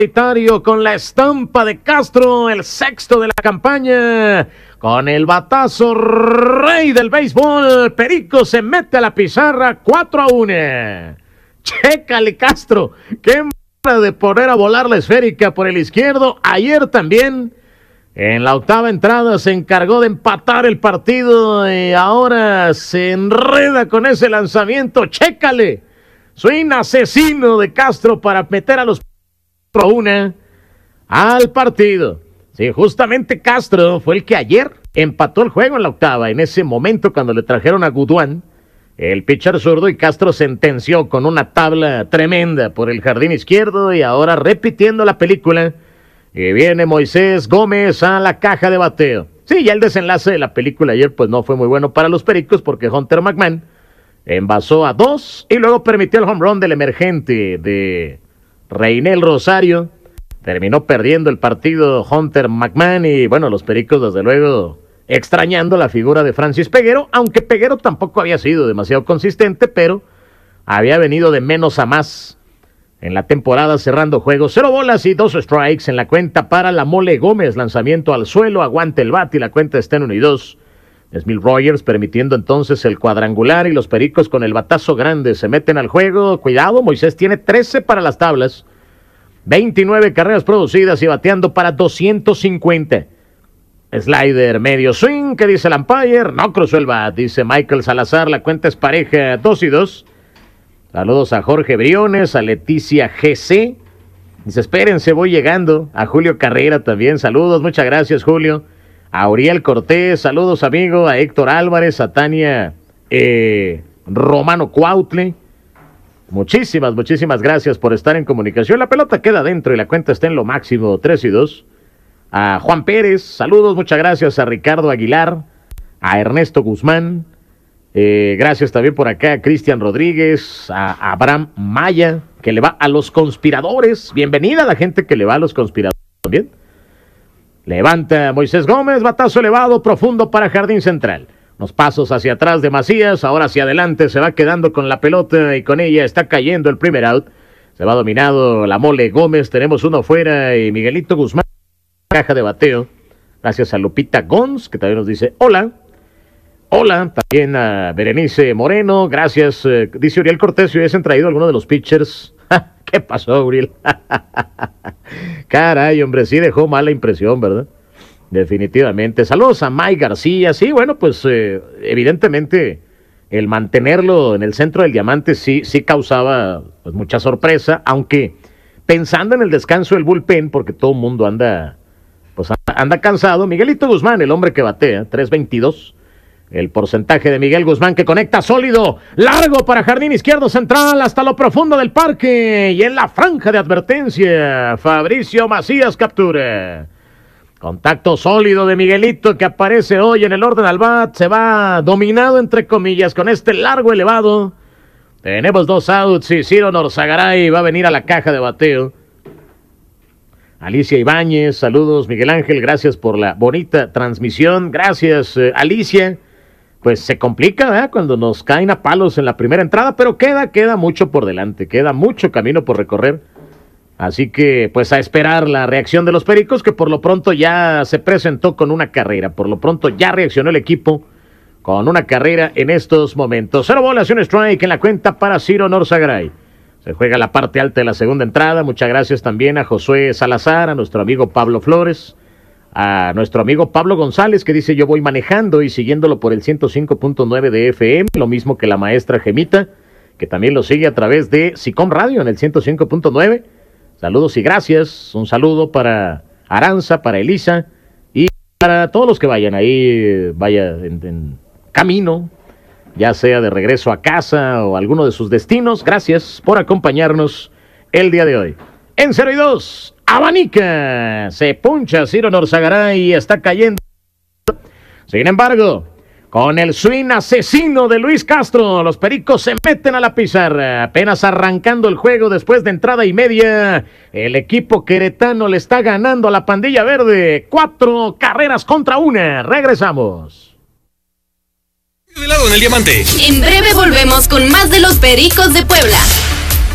con la estampa de Castro, el sexto de la campaña, con el batazo rey del béisbol. Perico se mete a la pizarra 4-1. Chécale, Castro, qué manera de poner a volar la esférica por el izquierdo. Ayer también, en la octava entrada, se encargó de empatar el partido y ahora se enreda con ese lanzamiento. Chécale, swing asesino de Castro para meter a los 4-1 al partido. Sí, justamente Castro fue el que ayer empató el juego en la octava. En ese momento, cuando le trajeron a Goodwin, el pitcher zurdo, y Castro sentenció con una tabla tremenda por el jardín izquierdo. Y ahora, repitiendo la película, y viene Moisés Gómez a la caja de bateo. Sí, ya el desenlace de la película ayer pues no fue muy bueno para los Pericos, porque Hunter McMahon envasó a 2 y luego permitió el home run del emergente de Reinel Rosario. Terminó perdiendo el partido Hunter McMahon y bueno, los Pericos desde luego extrañando la figura de Francis Peguero, aunque Peguero tampoco había sido demasiado consistente, pero había venido de menos a más en la temporada, cerrando juegos. 0 bolas y 2 strikes en la cuenta para la Mole Gómez. Lanzamiento al suelo, aguanta el bat y la cuenta está en 1-2. Smith Rogers permitiendo entonces el cuadrangular y los Pericos con el batazo grande se meten al juego. Cuidado, Moisés tiene 13 para las tablas, 29 carreras producidas y bateando para 250. Slider medio swing, ¿qué dice el umpire? No cruzó el bat, dice Michael Salazar. La cuenta es pareja, 2-2. Saludos a Jorge Briones, a Leticia GC. Dice, espérense, voy llegando. A Julio Carrera también, saludos, muchas gracias, Julio. A Uriel Cortés, saludos, amigo. A Héctor Álvarez, a Tania Romano Cuautle. Muchísimas gracias por estar en comunicación. La pelota queda adentro y la cuenta está en lo máximo, 3-2. A Juan Pérez, saludos, muchas gracias. A Ricardo Aguilar, a Ernesto Guzmán. Gracias también por acá a Cristian Rodríguez, a Abraham Maya, que le va a los conspiradores. Bienvenida a la gente que le va a los conspiradores también. Levanta Moisés Gómez, batazo elevado, profundo para jardín central. Unos pasos hacia atrás de Macías, ahora hacia adelante, se va quedando con la pelota y con ella está cayendo el primer out. Se va dominado la Mole Gómez, tenemos uno fuera y Miguelito Guzmán, caja de bateo. Gracias a Lupita Gons, que también nos dice hola. Hola, también a Berenice Moreno, gracias. Dice Uriel Cortés, si hubiesen traído alguno de los pitchers. ¿Qué pasó, Uriel? Caray, hombre, sí dejó mala impresión, ¿verdad? Definitivamente. Saludos a Mike García. Sí, bueno, pues evidentemente el mantenerlo en el centro del diamante sí causaba pues mucha sorpresa, aunque pensando en el descanso del bullpen, porque todo el mundo anda cansado. Miguelito Guzmán, el hombre que batea, 3.22. El porcentaje de Miguel Guzmán, que conecta sólido, largo para jardín izquierdo central hasta lo profundo del parque, y en la franja de advertencia Fabricio Macías captura. Contacto sólido de Miguelito, que aparece hoy en el orden al bat. Se va dominado entre comillas con este largo elevado. Tenemos 2 outs y Ciro Norzagaray va a venir a la caja de bateo. Alicia Ibáñez, saludos. Miguel Ángel, gracias por la bonita transmisión. Gracias, Alicia. Pues se complica, ¿verdad? Cuando nos caen a palos en la primera entrada, pero queda mucho por delante, queda mucho camino por recorrer. Así que, pues a esperar la reacción de los Pericos, que por lo pronto ya se presentó con una carrera. Por lo pronto ya reaccionó el equipo con una carrera en estos momentos. 0 bolas y 1 strike en la cuenta para Ciro Norzagaray. Se juega la parte alta de la segunda entrada. Muchas gracias también a Josué Salazar, a nuestro amigo Pablo Flores, a nuestro amigo Pablo González, que dice yo voy manejando y siguiéndolo por el 105.9 de FM, lo mismo que la maestra Gemita, que también lo sigue a través de SICOM Radio en el 105.9. Saludos y gracias. Un saludo para Aranza, para Elisa y para todos los que vayan ahí, en camino, ya sea de regreso a casa o alguno de sus destinos. Gracias por acompañarnos el día de hoy. En 0-2, abanica, se puncha Ciro Norzagaray y está cayendo. Sin embargo, con el swing asesino de Luis Castro, los Pericos se meten a la pizarra. Apenas arrancando el juego después de entrada y media, el equipo queretano le está ganando a la pandilla verde. 4 carreras contra 1. Regresamos. De lado en el diamante. En breve volvemos con más de los Pericos de Puebla.